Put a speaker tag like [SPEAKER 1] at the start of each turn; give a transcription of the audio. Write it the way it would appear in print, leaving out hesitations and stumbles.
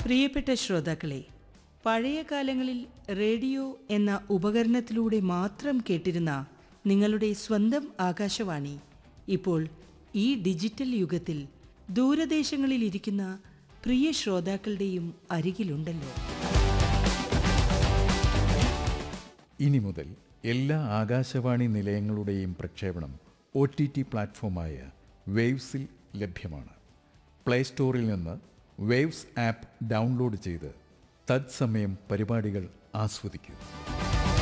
[SPEAKER 1] പ്രിയപ്പെട്ട ശ്രോതാക്കളെ, പഴയ കാലങ്ങളിൽ റേഡിയോ എന്ന ഉപകരണത്തിലൂടെ മാത്രം കേട്ടിരുന്ന നിങ്ങളുടെ സ്വന്തം ആകാശവാണി ഇപ്പോൾ ഈ ഡിജിറ്റൽ യുഗത്തിൽ ദൂരദേശങ്ങളിലിരിക്കുന്ന പ്രിയ ശ്രോതാക്കളുടെയും അരികിലുണ്ടല്ലോ.
[SPEAKER 2] ഇനി മുതൽ എല്ലാ ആകാശവാണി നിലയങ്ങളുടെയും പ്രക്ഷേപണം OTT പ്ലാറ്റ്ഫോമായ വേവ്സിൽ ലഭ്യമാണ്. പ്ലേ സ്റ്റോറിൽ നിന്ന് വേവ്സ് ആപ്പ് ഡൗൺലോഡ് ചെയ്ത് തത്സമയം പരിപാടികൾ ആസ്വദിക്കൂ.